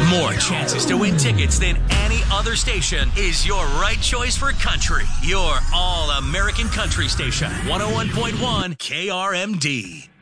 More chances to win tickets than any other station is your right choice for country. Your all-American country station, 101.1 KRMD.